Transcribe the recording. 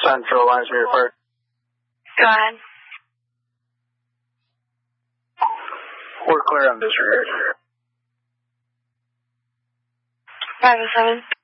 Central lines to be referred. Go ahead. We're clear on this regard. 507.